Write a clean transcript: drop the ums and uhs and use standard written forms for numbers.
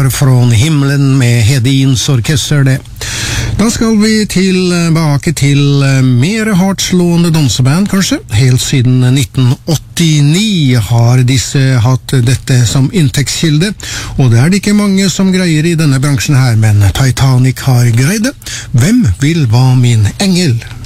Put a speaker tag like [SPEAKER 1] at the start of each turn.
[SPEAKER 1] Far från himlen med Hedins orkester det. Da skal vi tilbake til mer hardtslående danseband, kanskje. Helt siden 1989 har disse hatt dette som inntektskilde, og det er det ikke mange som greier i denne bransjen her, men Titanic har greid det. Hvem vil være min engel?